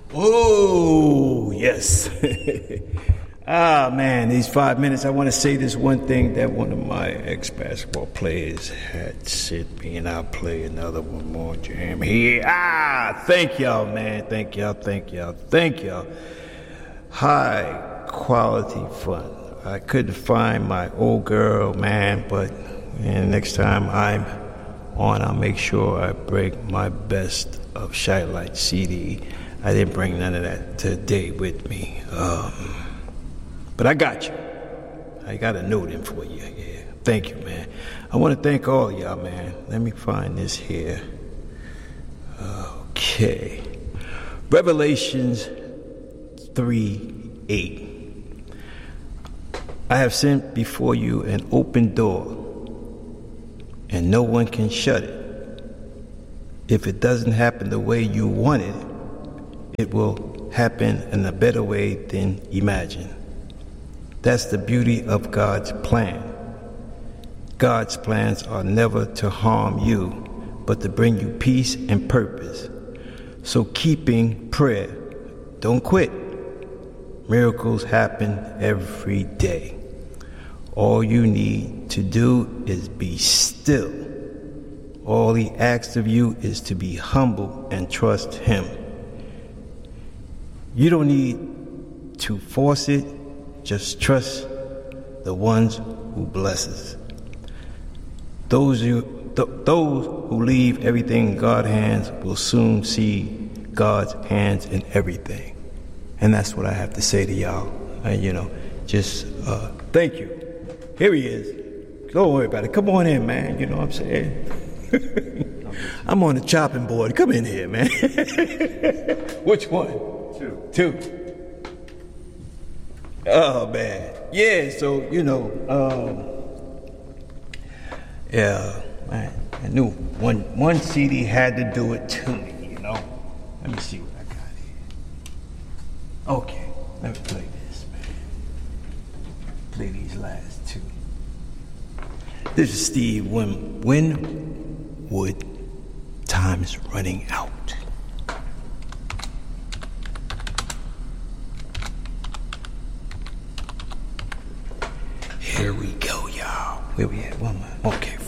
Oh, yes. Man, these 5 minutes, I want to say this one thing that one of my ex-basketball players had sent me, and I'll play another one more jam here. Thank y'all, man. Thank y'all. High quality fun. I couldn't find my old girl, man, but next time I'm on, I'll make sure I bring my best of Shy Light CD. I didn't bring none of that today with me. But I got you. I got a note in for you. Yeah. Thank you, man. I want to thank all y'all, man. Let me find this here. Okay. Revelations 3:8. I have sent before you an open door, and no one can shut it. If it doesn't happen the way you want it, it will happen in a better way than imagined. That's the beauty of God's plan. God's plans are never to harm you, but to bring you peace and purpose. So keeping prayer, don't quit. Miracles happen every day. All you need to do is be still. All he asks of you is to be humble and trust him. You don't need to force it. Just trust the ones who blesses. Those who leave everything in God's hands will soon see God's hands in everything. And that's what I have to say to y'all. Just thank you. Here he is. Don't worry about it. Come on in, man. You know what I'm saying? I'm on the chopping board. Come in here, man. Which one? Two. Oh, man. Yeah, so, man, I knew one CD had to do it to me, Let me see what I got here. Okay, let me play this, man. Play these last two. This is Steve Winwood, Time's Running Out. Here we go, y'all. Where we at? One more. Okay.